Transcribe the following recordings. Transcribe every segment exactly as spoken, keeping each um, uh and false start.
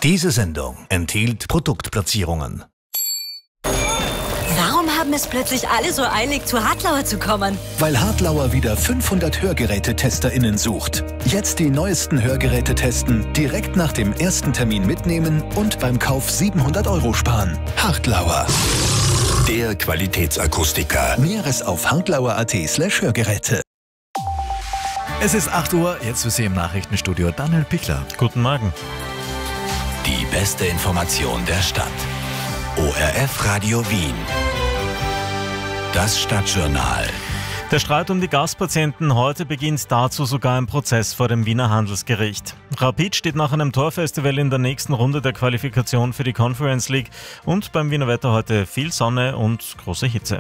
Diese Sendung enthielt Produktplatzierungen. Warum haben es plötzlich alle so eilig, zu Hartlauer zu kommen? Weil Hartlauer wieder fünfhundert HörgerätetesterInnen sucht. Jetzt die neuesten Hörgeräte testen, direkt nach dem ersten Termin mitnehmen und beim Kauf siebenhundert Euro sparen. Hartlauer. Der Qualitätsakustiker. Näheres auf hartlauer.at slash Hörgeräte. Es ist acht Uhr, jetzt für Sie im Nachrichtenstudio Daniel Pichler. Guten Morgen. Die beste Information der Stadt. O R F Radio Wien. Das Stadtjournal. Der Streit um die Gaspatienten. Heute beginnt dazu sogar ein Prozess vor dem Wiener Handelsgericht. Rapid steht nach einem Torfestival in der nächsten Runde der Qualifikation für die Conference League. Und beim Wiener Wetter heute viel Sonne und große Hitze.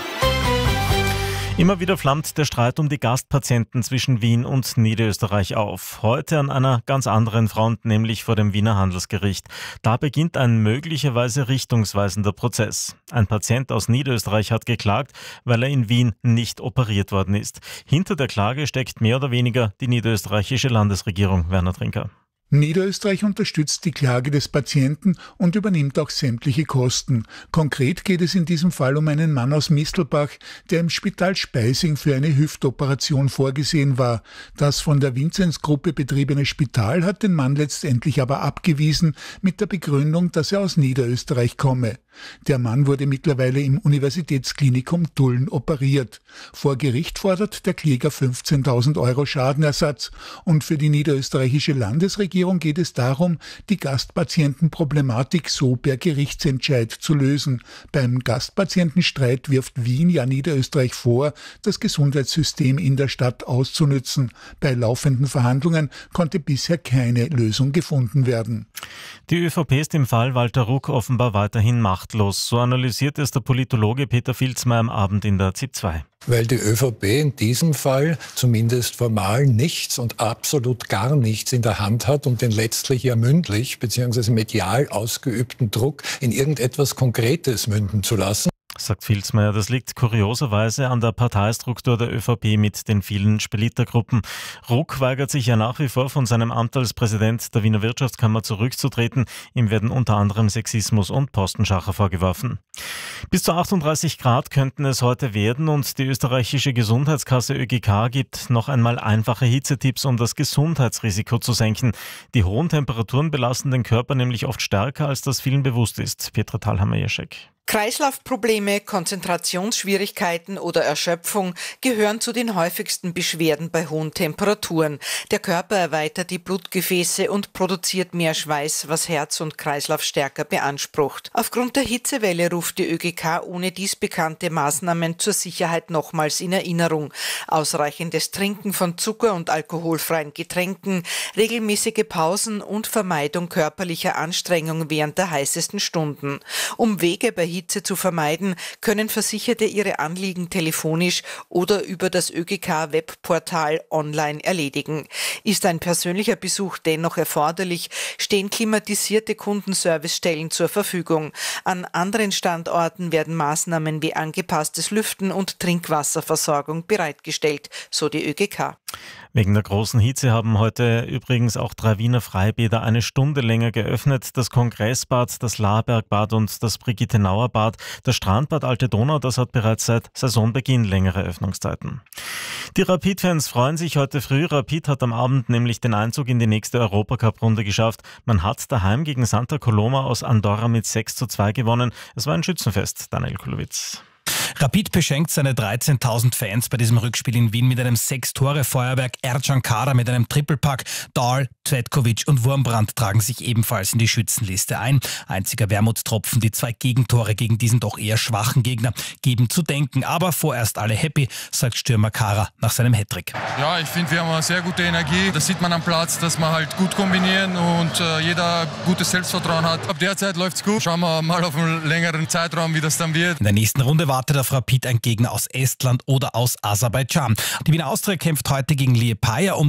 Immer wieder flammt der Streit um die Gastpatienten zwischen Wien und Niederösterreich auf. Heute an einer ganz anderen Front, nämlich vor dem Wiener Handelsgericht. Da beginnt ein möglicherweise richtungsweisender Prozess. Ein Patient aus Niederösterreich hat geklagt, weil er in Wien nicht operiert worden ist. Hinter der Klage steckt mehr oder weniger die niederösterreichische Landesregierung. Werner Trinker. Niederösterreich unterstützt die Klage des Patienten und übernimmt auch sämtliche Kosten. Konkret geht es in diesem Fall um einen Mann aus Mistelbach, der im Spital Speising für eine Hüftoperation vorgesehen war. Das von der Vinzenz-Gruppe betriebene Spital hat den Mann letztendlich aber abgewiesen mit der Begründung, dass er aus Niederösterreich komme. Der Mann wurde mittlerweile im Universitätsklinikum Tulln operiert. Vor Gericht fordert der Kläger fünfzehntausend Euro Schadenersatz und für die niederösterreichische Landesregierung geht es darum, die Gastpatientenproblematik so per Gerichtsentscheid zu lösen. Beim Gastpatientenstreit wirft Wien ja Niederösterreich vor, das Gesundheitssystem in der Stadt auszunützen. Bei laufenden Verhandlungen konnte bisher keine Lösung gefunden werden. Die ÖVP ist im Fall Walter Ruck offenbar weiterhin machtlos. So analysiert es der Politologe Peter Filzmeier am Abend in der Z I P zwei. Weil die ÖVP in diesem Fall zumindest formal nichts und absolut gar nichts in der Hand hat, um den letztlich ja mündlich bzw. medial ausgeübten Druck in irgendetwas Konkretes münden zu lassen. Sagt Filzmeier, das liegt kurioserweise an der Parteistruktur der ÖVP mit den vielen Splittergruppen. Ruck weigert sich ja nach wie vor, von seinem Amt als Präsident der Wiener Wirtschaftskammer zurückzutreten. Ihm werden unter anderem Sexismus und Postenschacher vorgeworfen. Bis zu achtunddreißig Grad könnten es heute werden und die österreichische Gesundheitskasse Ö G K gibt noch einmal einfache Hitzetipps, um das Gesundheitsrisiko zu senken. Die hohen Temperaturen belasten den Körper nämlich oft stärker, als das vielen bewusst ist. Petra Thalhammer-Jeschek. Kreislaufprobleme, Konzentrationsschwierigkeiten oder Erschöpfung gehören zu den häufigsten Beschwerden bei hohen Temperaturen. Der Körper erweitert die Blutgefäße und produziert mehr Schweiß, was Herz und Kreislauf stärker beansprucht. Aufgrund der Hitzewelle ruft die Ö G K ohne dies bekannte Maßnahmen zur Sicherheit nochmals in Erinnerung. Ausreichendes Trinken von Zucker- und alkoholfreien Getränken, regelmäßige Pausen und Vermeidung körperlicher Anstrengung während der heißesten Stunden. Umwege bei Hitze zu vermeiden, können Versicherte ihre Anliegen telefonisch oder über das Ö G K-Webportal online erledigen. Ist ein persönlicher Besuch dennoch erforderlich, stehen klimatisierte Kundenservicestellen zur Verfügung. An anderen Standorten werden Maßnahmen wie angepasstes Lüften und Trinkwasserversorgung bereitgestellt, so die Ö G K. Wegen der großen Hitze haben heute übrigens auch drei Wiener Freibäder eine Stunde länger geöffnet. Das Kongressbad, das Lahrbergbad und das Brigittenauer Bad. Das Strandbad Alte Donau, das hat bereits seit Saisonbeginn längere Öffnungszeiten. Die Rapid-Fans freuen sich heute früh. Rapid hat am Abend nämlich den Einzug in die nächste Europacup-Runde geschafft. Man hat daheim gegen Santa Coloma aus Andorra mit sechs zu zwei gewonnen. Es war ein Schützenfest. Daniel Kulowitz. Rapid beschenkt seine dreizehntausend Fans bei diesem Rückspiel in Wien mit einem Sechs-Tore-Feuerwerk. Ercan Kara mit einem Trippelpack. Dahl, Cvetkovic und Wurmbrand tragen sich ebenfalls in die Schützenliste ein. Einziger Wermutstropfen, die zwei Gegentore gegen diesen doch eher schwachen Gegner geben zu denken. Aber vorerst alle happy, sagt Stürmer Kara nach seinem Hattrick. Ja, ich finde, wir haben eine sehr gute Energie. Das sieht man am Platz, dass wir halt gut kombinieren und äh, jeder gutes Selbstvertrauen hat. Ab der Zeit läuft's gut. Schauen wir mal auf einen längeren Zeitraum, wie das dann wird. In der nächsten Runde wartet auf Rapid ein Gegner aus Estland oder aus Aserbaidschan. Die Wiener Austria kämpft heute gegen Liepaja um